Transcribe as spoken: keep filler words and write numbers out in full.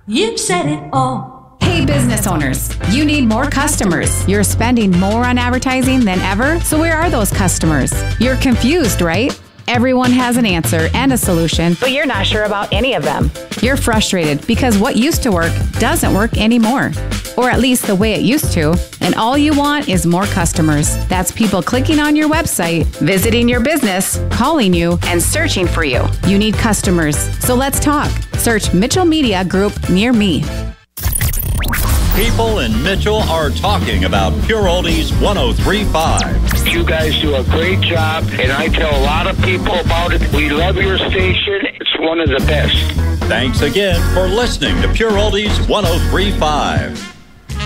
You've said it all. Hey, business owners, you need more customers. You're spending more on advertising than ever, so where are those customers? You're confused, right? Everyone has an answer and a solution, but you're not sure about any of them. You're frustrated because what used to work doesn't work anymore, or at least the way it used to, and all you want is more customers. That's people clicking on your website, visiting your business, calling you, and searching for you. You need customers, so let's talk. Search Mitchell Media Group near me. People in Mitchell are talking about Pure Oldies one oh three point five. You guys do a great job, and I tell a lot of people about it. We love your station. It's one of the best. Thanks again for listening to Pure Oldies one oh three point five.